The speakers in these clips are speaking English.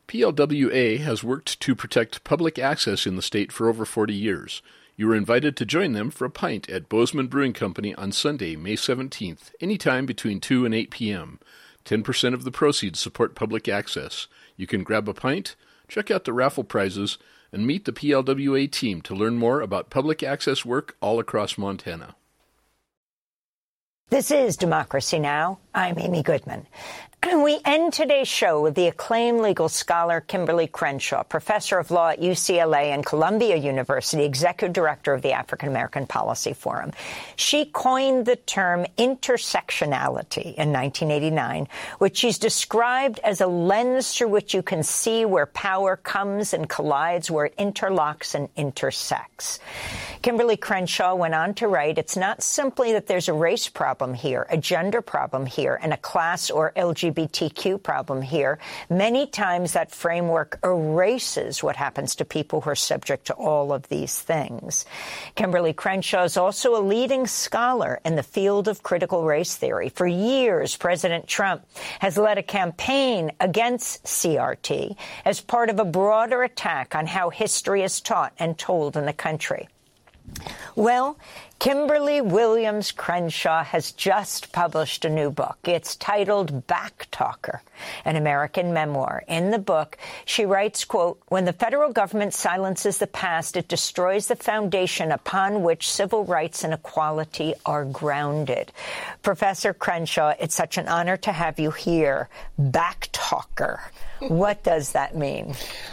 PLWA has worked to protect public access in the state for over 40 years. You are invited to join them for a pint at Bozeman Brewing Company on Sunday, May 17th, anytime between 2 and 8 p.m. 10% of the proceeds support public access. You can grab a pint, check out the raffle prizes, and meet the PLWA team to learn more about public access work all across Montana. This is Democracy Now! I'm Amy Goodman. We end today's show with the acclaimed legal scholar Kimberly Crenshaw, professor of law at UCLA and Columbia University, executive director of the African American Policy Forum. She coined the term intersectionality in 1989, which she's described as a lens through which you can see where power comes and collides, where it interlocks and intersects. Kimberly Crenshaw went on to write, it's not simply that there's a race problem here, a gender problem here, and a class or LGBTQ problem here. Many times that framework erases what happens to people who are subject to all of these things. Kimberly Crenshaw is also a leading scholar in the field of critical race theory. For years, President Trump has led a campaign against CRT as part of a broader attack on how history is taught and told in the country. Well, Kimberly Williams Crenshaw has just published a new book. It's titled Backtalker, an American memoir. In the book, she writes, quote, when the federal government silences the past, it destroys the foundation upon which civil rights and equality are grounded. Professor Crenshaw, it's such an honor to have you here. Backtalker. What does that mean?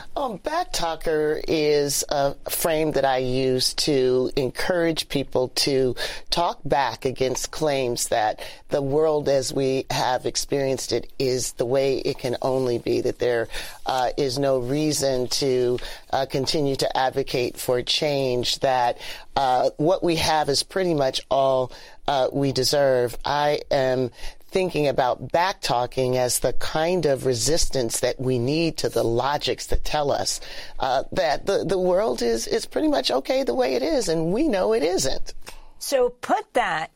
Backtalker is a frame that I use to encourage people to talk back against claims that the world as we have experienced it is the way it can only be, that there is no reason to continue to advocate for change, that what we have is pretty much all we deserve. I am thinking about backtalking as the kind of resistance that we need to the logics that tell us that the world is pretty much okay the way it is, and we know it isn't. So put that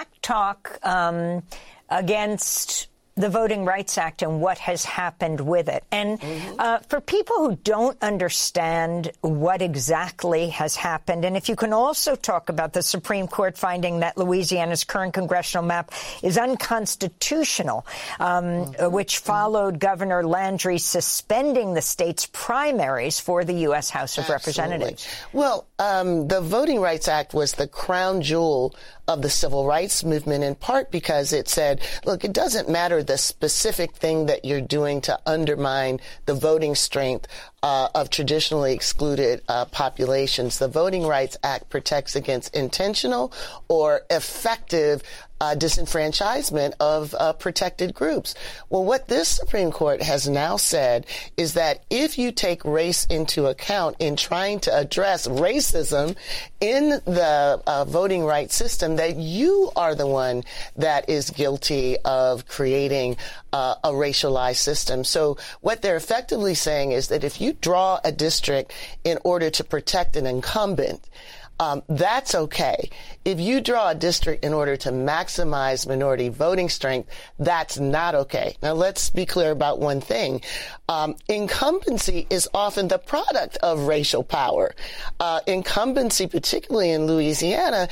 backtalk against the Voting Rights Act and what has happened with it. And for people who don't understand what exactly has happened, and if you can also talk about the Supreme Court finding that Louisiana's current congressional map is unconstitutional, which followed Governor Landry suspending the state's primaries for the U.S. House of Representatives. Well, the Voting Rights Act was the crown jewel of the civil rights movement, in part because it said, look, it doesn't matter the specific thing that you're doing to undermine the voting strength of traditionally excluded populations. The Voting Rights Act protects against intentional or effective disenfranchisement of protected groups. Well, what this Supreme Court has now said is that if you take race into account in trying to address racism in the voting rights system, that you are the one that is guilty of creating a racialized system. So what they're effectively saying is that if you draw a district in order to protect an incumbent, that's okay. If you draw a district in order to maximize minority voting strength, that's not okay. Now, let's be clear about one thing. Incumbency is often the product of racial power. Incumbency, particularly in Louisiana,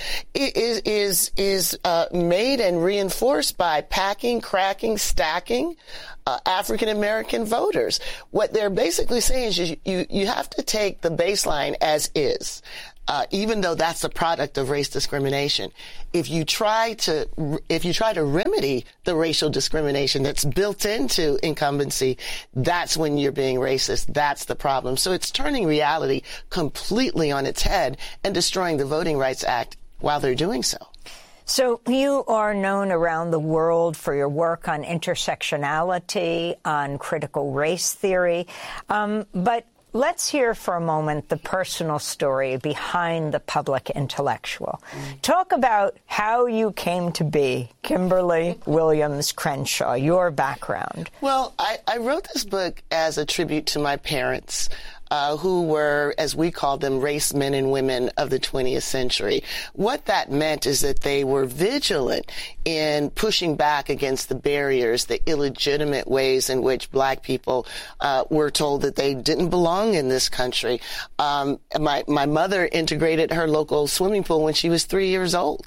is made and reinforced by packing, cracking, stacking African-American voters. What they're basically saying is you have to take the baseline as is. Even though that's a product of race discrimination. If you try to remedy the racial discrimination that's built into incumbency, that's when you're being racist. That's the problem. So it's turning reality completely on its head and destroying the Voting Rights Act while they're doing so. So you are known around the world for your work on intersectionality, on critical race theory, but let's hear for a moment the personal story behind the public intellectual. Talk about how you came to be Kimberly Williams Crenshaw, your background. Well, I wrote this book as a tribute to my parents, who were, as we called them, race men and women of the 20th century. What that meant is that they were vigilant in pushing back against the barriers, the illegitimate ways in which Black people were told that they didn't belong in this country. My mother integrated her local swimming pool when she was 3 years old.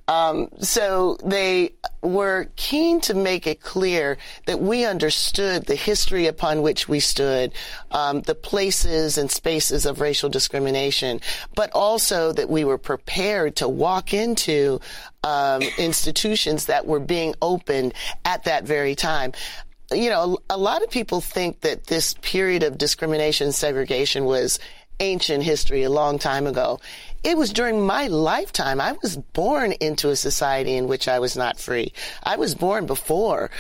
So they were keen to make it clear that we understood the history upon which we stood, the places and spaces of racial discrimination, but also that we were prepared to walk into institutions that were being opened at that very time. You know, a lot of people think that this period of discrimination and segregation was ancient history, a long time ago. It was during my lifetime. I was born into a society in which I was not free. I was born before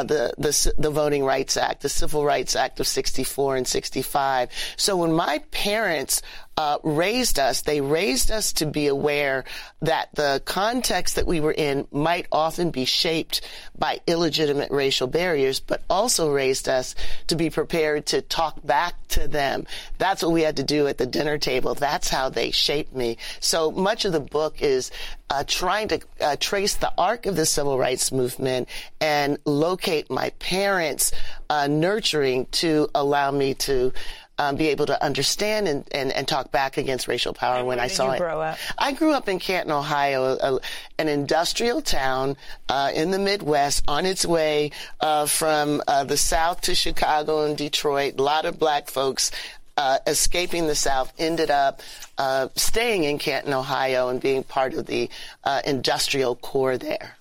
the Voting Rights Act, the Civil Rights Act of 64 and 65. So when my parents raised us, they raised us to be aware that the context that we were in might often be shaped by illegitimate racial barriers, but also raised us to be prepared to talk back to them. That's what we had to do at the dinner table. That's how they shaped me. So much of the book is trying to trace the arc of the civil rights movement and locate my parents' nurturing to allow me to be able to understand and talk back against racial power when I saw it. Where did you grow up? I grew up in Canton, Ohio, an industrial town in the Midwest on its way from the South to Chicago and Detroit. A lot of Black folks escaping the South ended up staying in Canton, Ohio, and being part of the industrial core there.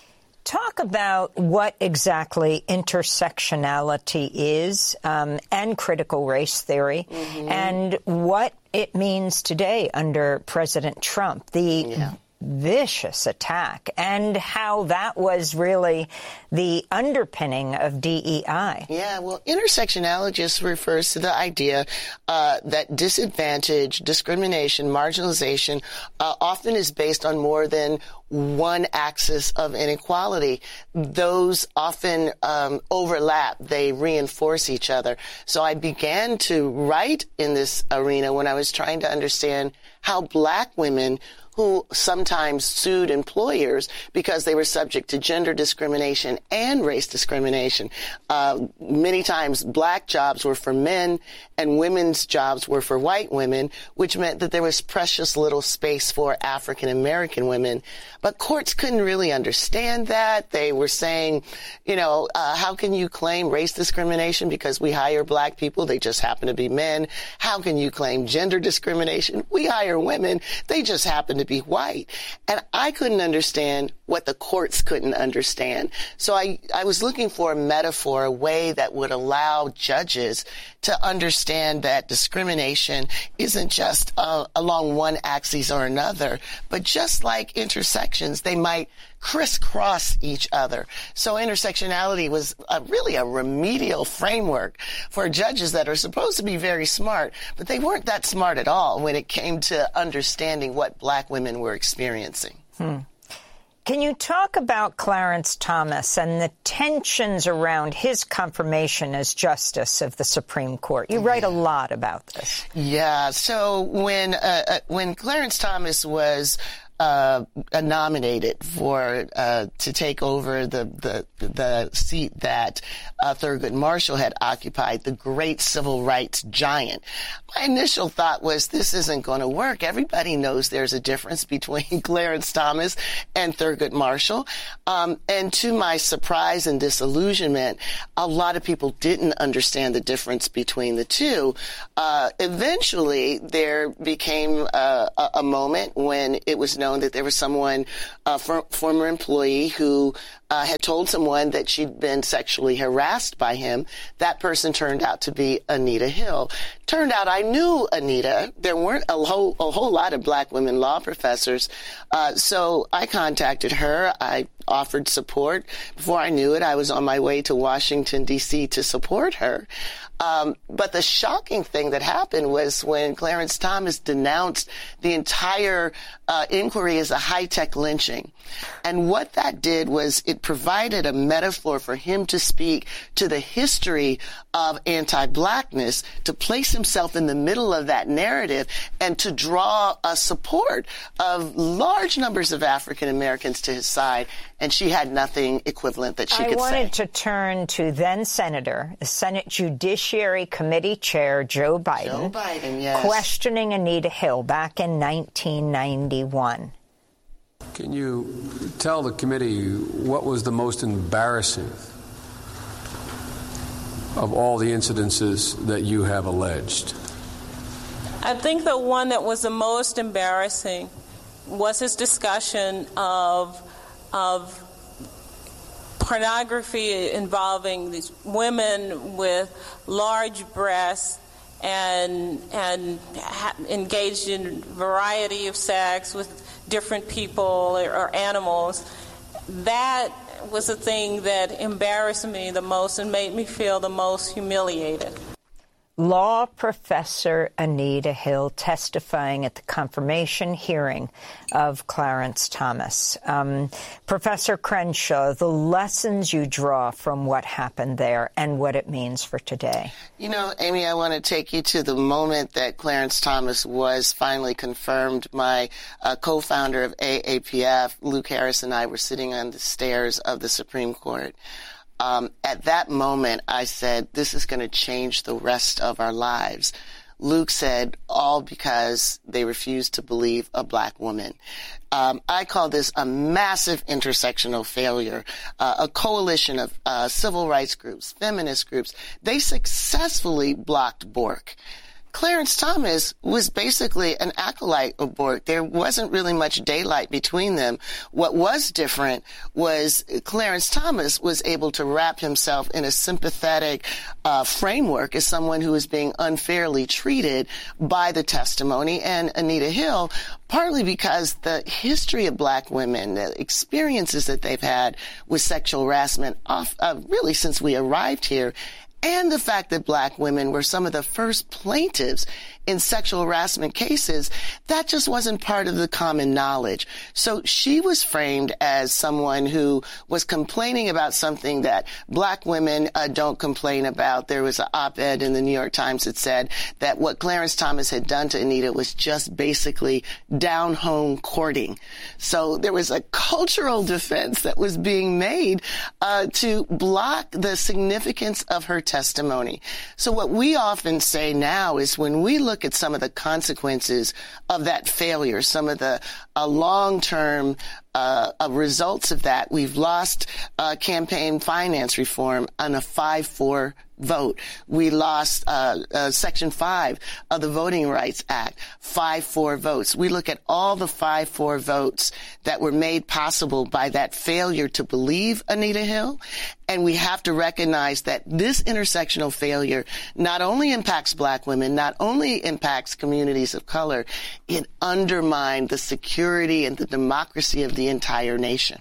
Talk about what exactly intersectionality is and critical race theory, and what it means today under President Trump, the vicious attack, and how that was really the underpinning of DEI. Yeah, well, intersectionality just refers to the idea that disadvantage, discrimination, marginalization often is based on more than one axis of inequality. Those often overlap. They reinforce each other. So I began to write in this arena when I was trying to understand how Black women who sometimes sued employers because they were subject to gender discrimination and race discrimination. Many times Black jobs were for men and women's jobs were for white women, which meant that there was precious little space for African American women. But courts couldn't really understand that. They were saying, you know, how can you claim race discrimination because we hire Black people? They just happen to be men. How can you claim gender discrimination? We hire women. They just happen to be white. And I couldn't understand what the courts couldn't understand. So I was looking for a metaphor, a way that would allow judges to understand that discrimination isn't just along one axis or another, but just like intersections, they might crisscross each other. So intersectionality was really a remedial framework for judges that are supposed to be very smart, but they weren't that smart at all when it came to understanding what Black women were experiencing. Can you talk about Clarence Thomas and the tensions around his confirmation as Justice of the Supreme Court? You write a lot about this. Yeah. So when Clarence Thomas was nominated for to take over the seat that Thurgood Marshall had occupied, the great civil rights giant, my initial thought was this isn't going to work. Everybody knows there's a difference between Clarence Thomas and Thurgood Marshall. And to my surprise and disillusionment, a lot of people didn't understand the difference between the two. Eventually, there became a moment when it was known that there was someone, a former employee who had told someone that she'd been sexually harassed by him. That person turned out to be Anita Hill. Turned out I knew Anita. There weren't a whole lot of Black women law professors. So I contacted her. I offered support. Before I knew it, I was on my way to Washington, D.C. to support her. But the shocking thing that happened was when Clarence Thomas denounced the entire inquiry as a high-tech lynching. And what that did was it provided a metaphor for him to speak to the history of anti-blackness, to place himself in the middle of that narrative and to draw a support of large numbers of African Americans to his side. And she had nothing equivalent that she could say. I wanted to turn to then Senator, the Senate Judiciary Committee Chair Joe Biden. Joe Biden, yes. Questioning Anita Hill back in 1991. Can you tell the committee what was the most embarrassing of all the incidences that you have alleged? I think the one that was the most embarrassing was his discussion of pornography involving these women with large breasts and engaged in a variety of sex with different people or animals. That was the thing that embarrassed me the most and made me feel the most humiliated. Law professor Anita Hill testifying at the confirmation hearing of Clarence Thomas. Professor Crenshaw, the lessons you draw from what happened there and what it means for today. You know, Amy, I want to take you to the moment that Clarence Thomas was finally confirmed. My co-founder of AAPF, Luke Harris, and I were sitting on the stairs of the Supreme Court. At that moment, I said, this is going to change the rest of our lives. Luke said, all because they refused to believe a black woman. I call this a massive intersectional failure. A coalition of civil rights groups, feminist groups, they successfully blocked Bork. Clarence Thomas was basically an acolyte of Bork. There wasn't really much daylight between them. What was different was Clarence Thomas was able to wrap himself in a sympathetic framework as someone who was being unfairly treated by the testimony, and Anita Hill, partly because the history of black women, the experiences that they've had with sexual harassment really since we arrived here, and the fact that black women were some of the first plaintiffs in sexual harassment cases, that just wasn't part of the common knowledge. So she was framed as someone who was complaining about something that black women don't complain about. There was an op-ed in the New York Times that said that what Clarence Thomas had done to Anita was just basically down-home courting. So there was a cultural defense that was being made to block the significance of her testimony. So what we often say now is when we look at some of the consequences of that failure, some of the long-term results of that, we've lost campaign finance reform on a 5-4 vote. We lost Section 5 of the Voting Rights Act, 5-4 votes. We look at all the 5-4 votes that were made possible by that failure to believe Anita Hill, and we have to recognize that this intersectional failure not only impacts black women, not only impacts communities of color, it undermined the security and the democracy of the entire nation.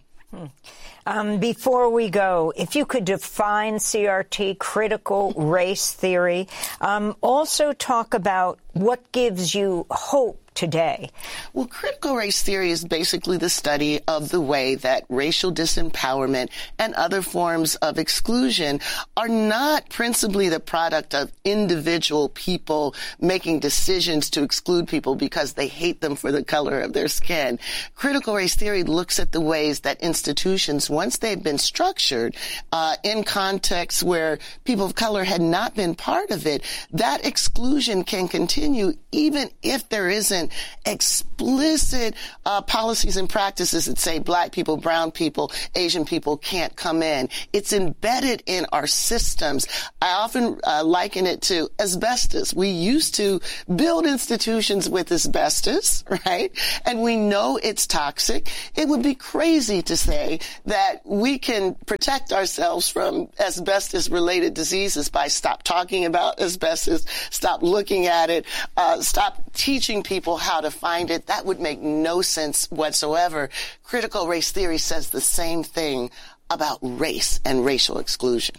Before we go, if you could define CRT, critical race theory, also talk about what gives you hope today. Well, critical race theory is basically the study of the way that racial disempowerment and other forms of exclusion are not principally the product of individual people making decisions to exclude people because they hate them for the color of their skin. Critical race theory looks at the ways that institutions, once they've been structured in contexts where people of color had not been part of it, that exclusion can continue even if there isn't explicit policies and practices that say black people, brown people, Asian people can't come in. It's embedded in our systems. I often liken it to asbestos. We used to build institutions with asbestos, right? And we know it's toxic. It would be crazy to say that we can protect ourselves from asbestos-related diseases by stop talking about asbestos, stop looking at it, stop teaching people how to find it. That would make no sense whatsoever. Critical race theory says the same thing about race and racial exclusion.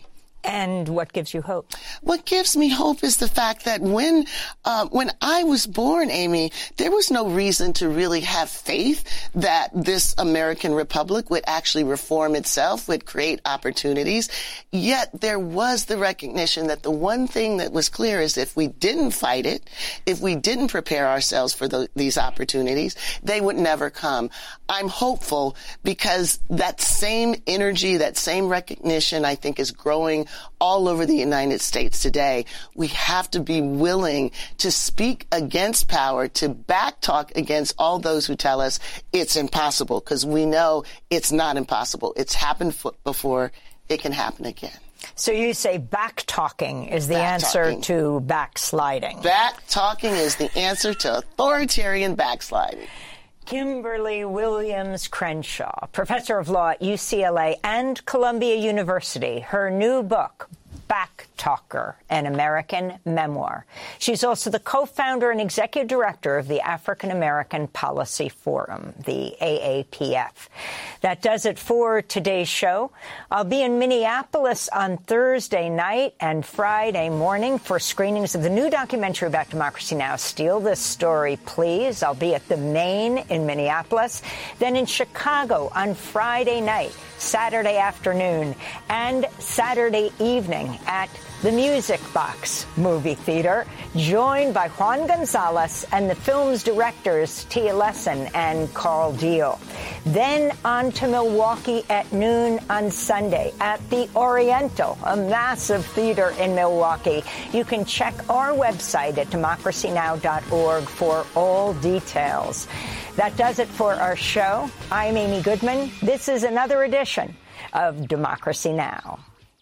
And what gives you hope? What gives me hope is the fact that when I was born, Amy, there was no reason to really have faith that this American republic would actually reform itself, would create opportunities. Yet there was the recognition that the one thing that was clear is if we didn't fight it, if we didn't prepare ourselves for these opportunities, they would never come. I'm hopeful because that same energy, that same recognition, I think, is growing all over the United States today. We have to be willing to speak against power, to backtalk against all those who tell us it's impossible, because we know it's not impossible. It's happened before. It can happen again. So you say back-talking is the answer to backsliding. Back-talking is the answer to authoritarian backsliding. Kimberly Williams Crenshaw, professor of law at UCLA and Columbia University. Her new book, Backtalker, an American Memoir. She's also the co-founder and executive director of the African American Policy Forum, the AAPF. That does it for today's show. I'll be in Minneapolis on Thursday night and Friday morning for screenings of the new documentary about Democracy Now!, Steal This Story, Please. I'll be at the Main in Minneapolis, then in Chicago on Friday night, Saturday afternoon, and Saturday evening at the Music Box Movie Theater, joined by Juan Gonzalez and the film's directors Tia Lesson and Carl Deal. Then on to Milwaukee at noon on Sunday at the Oriental, a massive theater in Milwaukee. You can check our website at democracynow.org for all details. That does it for our show. I'm Amy Goodman. This is another edition of Democracy Now!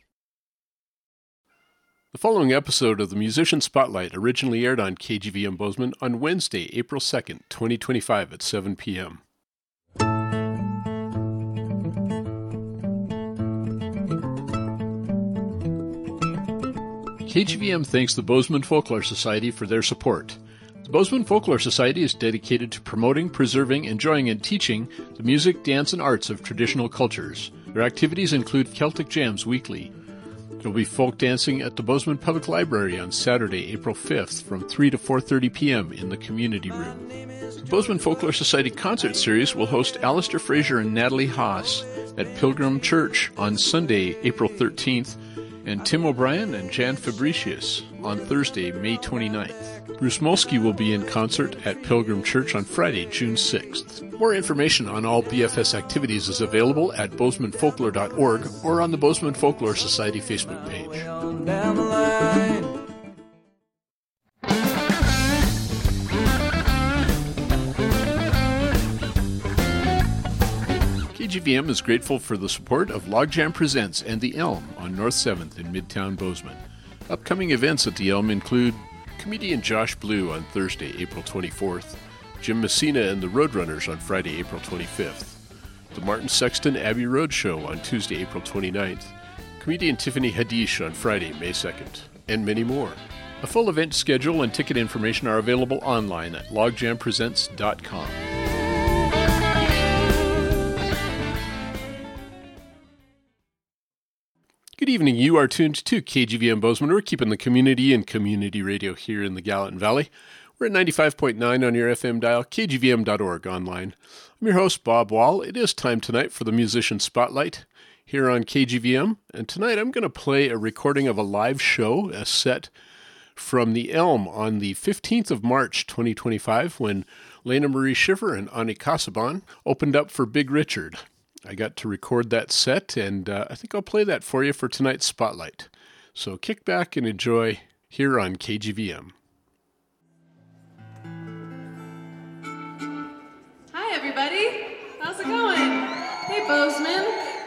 The following episode of the Musician Spotlight originally aired on KGVM Bozeman on Wednesday, April 2nd, 2025 at 7 p.m. KGVM thanks the Bozeman Folklore Society for their support. The Bozeman Folklore Society is dedicated to promoting, preserving, enjoying, and teaching the music, dance, and arts of traditional cultures. Their activities include Celtic Jams weekly. There will be folk dancing at the Bozeman Public Library on Saturday, April 5th from 3 to 4:30 p.m. in the community room. The Bozeman Folklore Society concert series will host Alistair Fraser and Natalie Haas at Pilgrim Church on Sunday, April 13th, and Tim O'Brien and Jan Fabricius on Thursday, May 29th. Bruce Molsky will be in concert at Pilgrim Church on Friday, June 6th. More information on all BFS activities is available at bozemanfolklore.org or on the Bozeman Folklore Society Facebook page. KGVM is grateful for the support of Logjam Presents and The Elm on North 7th in Midtown Bozeman. Upcoming events at The Elm include comedian Josh Blue on Thursday, April 24th, Jim Messina and the Roadrunners on Friday, April 25th, the Martin Sexton Abbey Road Show on Tuesday, April 29th, comedian Tiffany Haddish on Friday, May 2nd, and many more. A full event schedule and ticket information are available online at logjampresents.com. Good evening. You are tuned to KGVM Bozeman. We're keeping the community and community radio here in the Gallatin Valley. We're at 95.9 on your FM dial, kgvm.org online. I'm your host, Bob Wall. It is time tonight for the Musician Spotlight here on KGVM. And tonight I'm going to play a recording of a live show, a set from The Elm on the 15th of March, 2025, when Lena Marie Schiffer and Ani Casaban opened up for Big Richard. I got to record that set, and I think I'll play that for you for tonight's Spotlight. So kick back and enjoy here on KGVM. Hi, everybody. How's it going? Hey, Bozeman.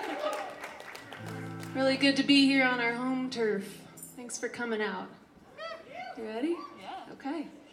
Really good to be here on our home turf. Thanks for coming out. You ready? Yeah. Okay.